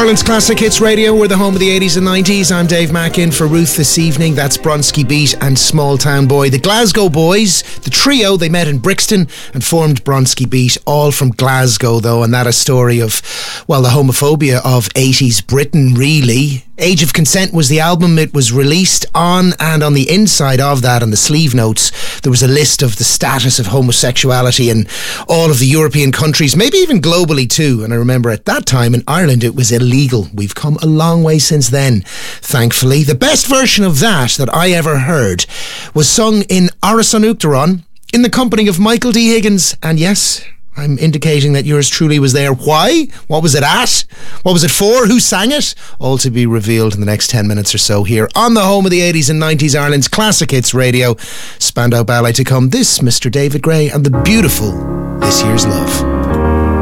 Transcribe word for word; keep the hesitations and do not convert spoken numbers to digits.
Ireland's Classic Hits Radio. We're the home of the eighties and nineties. I'm Dave Mack in for Ruth this evening. That's Bronski Beat and Small Town Boy. The Glasgow Boys, the trio, they met in Brixton and formed Bronski Beat, all from Glasgow though, and that a story of, well, the homophobia of eighties Britain, really. Age of Consent was the album it was released on, and on the inside of that, on the sleeve notes, there was a list of the status of homosexuality in all of the European countries, maybe even globally too. And I remember at that time in Ireland it was illegal. We've come a long way since then, thankfully. The best version of that that I ever heard was sung in Áras an Uachtaráin in the company of Michael D. Higgins, and yes, I'm indicating that yours truly was there. Why? What was it at? What was it for? Who sang it? All to be revealed in the next ten minutes or so here on the home of the eighties and nineties, Ireland's Classic Hits Radio. Spandau Ballet to come. This, Mister David Gray, and the beautiful This Year's Love.